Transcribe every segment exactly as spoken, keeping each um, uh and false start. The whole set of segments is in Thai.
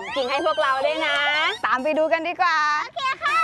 กิ่งให้พวกเราด้วยนะ ตามไปดูกันดีกว่าโอเคค่ะ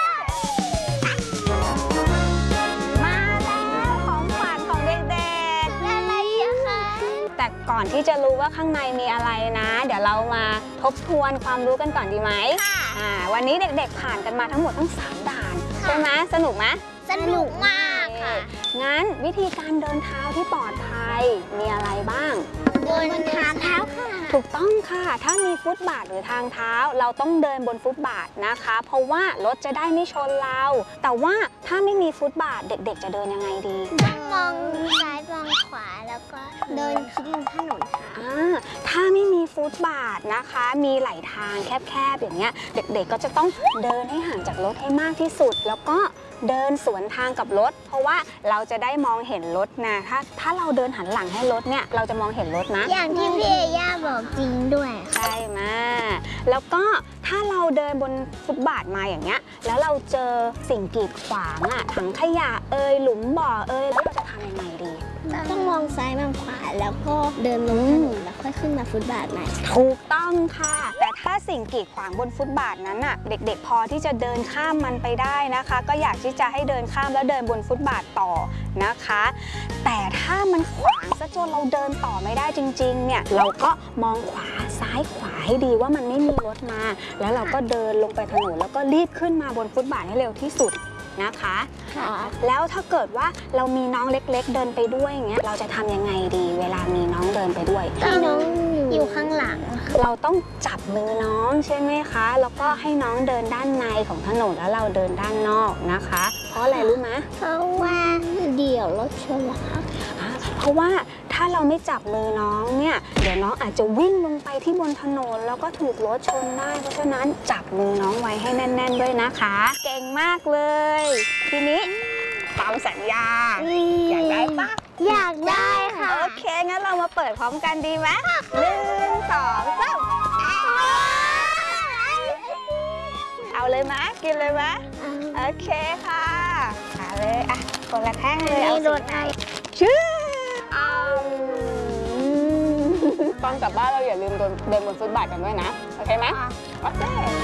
มาแล้วของขวัญของเด็กๆอะไรอะคะแต่ก่อนที่จะรู้ว่าข้างในมีอะไรนะ เดี๋ยวเรามาทบทวนความรู้กันก่อนดีไหมค่ะอ่าวันนี้เด็กๆผ่านกันมาทั้งหมดทั้งสามด่านใช่ไหมสนุกไหมสนุกมากค่ะงั้นวิธีการเดินเท้าที่ปลอดภัยมีอะไรบ้างเดินบนทางเท้าค่ะถูกต้องค่ะถ้ามีฟุตบาทหรือทางเท้าเราต้องเดินบนฟุตบาทนะคะเพราะว่ารถจะได้ไม่ชนเราแต่ว่าถ้าไม่มีฟุตบาทเด็กๆจะเดินยังไงดีต้องมองซ้ายมองขวาแล้วก็เดินชิดริมถนนค่ะถ้าไม่มีฟุตบาทนะคะมีไหลทางแคบๆอย่างเงี้ยเด็กๆก็จะต้องเดินให้ห่างจากรถให้มากที่สุดแล้วก็เดินสวนทางกับรถเพราะว่าเราจะได้มองเห็นรถนะถ้าถ้าเราเดินหันหลังให้รถเนี่ยเราจะมองเห็นรถนะอย่างที่พี่เอย่าบอกจริงด้วยใช่ไหมแล้วก็ถ้าเราเดินบนฟุตบาทมาอย่างเงี้ยแล้วเราเจอสิ่งกีดขวางอะถังขยะเอยหลุมบ่อเอยแล้วเราจะทำยังไงดีต้องมองซ้ายมองขวาแล้วก็เดินลงถนนแล้วค่อยขึ้นมาฟุตบาทใหม่ถูกต้องค่ะแต่ถ้าสิ่งกีดขวางบนฟุตบาทนั้นอะเด็กๆพอที่จะเดินข้ามมันไปได้นะคะก็อยากที่จะให้เดินข้ามแล้วเดินบนฟุตบาทต่อนะคะแต่ถ้ามันขวางซะจนเราเดินต่อไม่ได้จริงๆเนี่ยเราก็มองขวาซ้ายขวาให้ดีว่ามันไม่มีรถมาแล้วเราก็เดินลงไปถนนแล้วก็รีบขึ้นมาบนฟุตบาทให้เร็วที่สุดนะคะแล้วถ้าเกิดว่าเรามีน้องเล็กๆเดินไปด้วยอย่างเงี้ยเราจะทำยังไงดีเวลามีน้องเดินไปด้วยให้น้องอยู่ข้างหลังเราต้องจับมือน้องใช่ไหมคะแล้วก็ให้น้องเดินด้านในของถนนแล้วเราเดินด้านนอกนะคะเพราะอะไรรู้ไหมเพราะว่าเดี๋ยวรถชนเหรอคะเพราะว่าถ้าเราไม่จับมือน้องเนี่ยเดี๋ยวน้องอาจจะวิ่งลงไปที่บนถนนแล้วก็ถูกรถชนได้เพราะฉะนั้นจับมือน้องไว้ให้แน่นๆด้วยนะคะเก่งมากเลยทีนี้ตามสัญญาอยากได้ปะอยากได้ค่ะโอเคงั้นเรามาเปิดพร้อมกันดีไหมหนึ่งสองสามเอาเลยไหมกินเลยไหมโอเคค่ะเอาเลยอ่ะคนละแท่งเลยเอาสีไหนชื่อตอนกลับบ้านเราอย่าลืมเดินบนฟุตบาทกันด้วยนะโอเคไหมโอเค